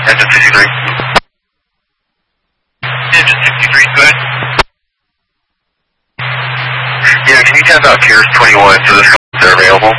Engine 63. Engine 63, go ahead. Yeah, can you tap out Piers 21 for this call if they're available?